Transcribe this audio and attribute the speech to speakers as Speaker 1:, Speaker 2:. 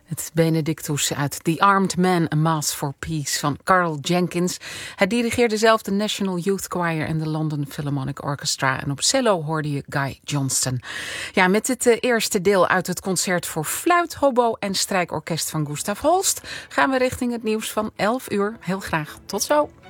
Speaker 1: Het Benedictus uit The Armed Man, A Mass for Peace van Carl Jenkins. Hij dirigeerde zelf de National Youth Choir en de London Philharmonic Orchestra. En op cello hoorde je Guy Johnston. Ja, met het eerste deel uit het concert voor fluit, hobo en strijkorkest van Gustav Holst gaan we richting het nieuws van 11 uur. Heel graag tot zo.